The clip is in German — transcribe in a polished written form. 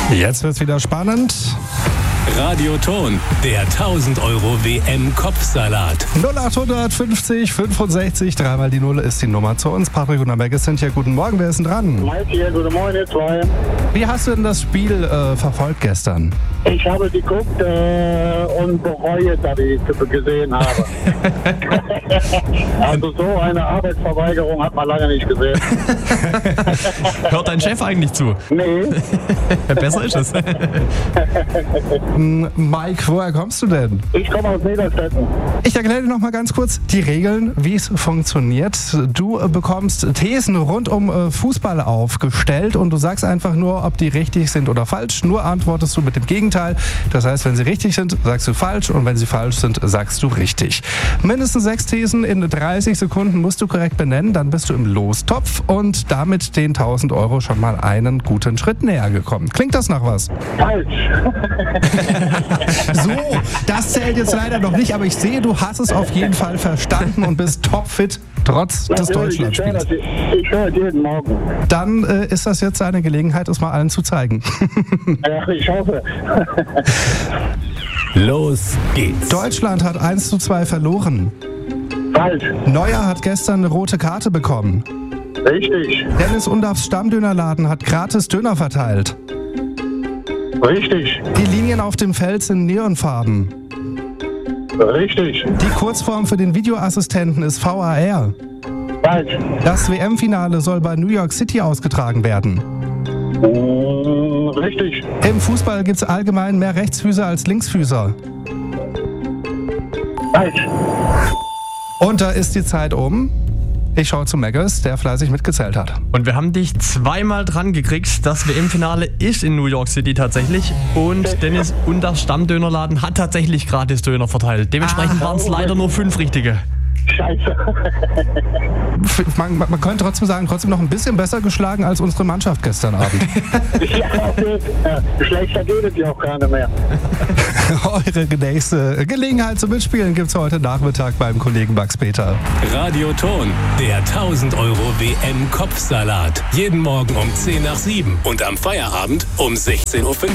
Jetzt wird's wieder spannend. Radioton, der 1000 Euro WM-Kopfsalat. 0850 65, dreimal die 0 ist die Nummer zu uns. Patrick und Amberg sind hier. Guten Morgen, wer ist denn dran? Mike hier, guten Morgen, ihr zwei. Wie hast du denn das Spiel verfolgt gestern? Ich habe geguckt und bereue, dass ich es gesehen habe. Also so eine Arbeitsverweigerung hat man lange nicht gesehen. Hört dein Chef eigentlich zu? Nee. Besser ist es. Mike, woher kommst du denn? Ich komme aus Niederstetten. Ich erkläre dir noch mal ganz kurz die Regeln, wie es funktioniert. Du bekommst Thesen rund um Fußball aufgestellt und du sagst einfach nur, ob die richtig sind oder falsch. Nur antwortest du mit dem Gegenteil. Das heißt, wenn sie richtig sind, sagst du falsch und wenn sie falsch sind, sagst du richtig. Mindestens 6 Thesen in 30 Sekunden musst du korrekt benennen, dann bist du im Lostopf und damit den 1000 Euro schon mal einen guten Schritt näher gekommen. Klingt das nach was? Falsch. So, das zählt jetzt leider noch nicht, aber ich sehe, du hast es auf jeden Fall verstanden und bist topfit trotz des Deutschlandspiels. Ich höre jeden Morgen. Dann ist das jetzt eine Gelegenheit, es mal allen zu zeigen. Ja, ich hoffe. Los geht's. Deutschland hat 1:2 verloren. Falsch. Neuer hat gestern eine rote Karte bekommen. Richtig. Dennis Undorfs Stammdönerladen hat gratis Döner verteilt. Richtig. Die Linien auf dem Feld sind Neonfarben. Richtig. Die Kurzform für den Videoassistenten ist VAR. Falsch. Das WM-Finale soll bei New York City ausgetragen werden. Richtig. Im Fußball gibt es allgemein mehr Rechtsfüßer als Linksfüßer. Falsch. Und da ist die Zeit um. Ich schaue zu Meggers, der fleißig mitgezählt hat. Und wir haben dich zweimal dran gekriegt. Das WM-Finale ist in New York City tatsächlich. Und Dennis Undorfs Stammdönerladen hat tatsächlich gratis Döner verteilt. Dementsprechend waren es leider nur 5 richtige. Scheiße. Man könnte trotzdem sagen, trotzdem noch ein bisschen besser geschlagen als unsere Mannschaft gestern Abend. Ja, okay. Schlechter geht es ja auch gar nicht mehr. Eure nächste Gelegenheit zum Mitspielen gibt es heute Nachmittag beim Kollegen Max Peter. Radioton, der 1000 Euro WM-Kopfsalat. Jeden Morgen um 10 nach 7 und am Feierabend um 16:15 Uhr.